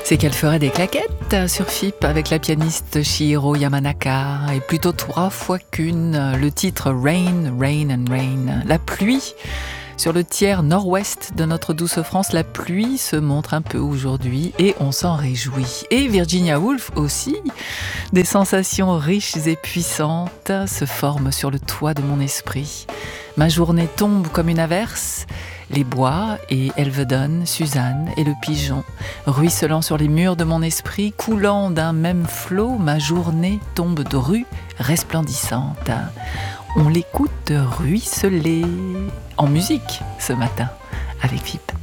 C'est qu'elle ferait des claquettes sur FIP avec la pianiste Chihiro Yamanaka, et plutôt 3 fois qu'une. Le titre Rain, Rain and Rain. La pluie. Sur le tiers nord-ouest de notre douce France, la pluie se montre un peu aujourd'hui et on s'en réjouit. Et Virginia Woolf aussi, des sensations riches et puissantes se forment sur le toit de mon esprit. Ma journée tombe comme une averse, les bois et Elvedon, Suzanne et le pigeon, ruisselant sur les murs de mon esprit, coulant d'un même flot, ma journée tombe de rue resplendissante. On l'écoute ruisseler en musique ce matin avec FIP.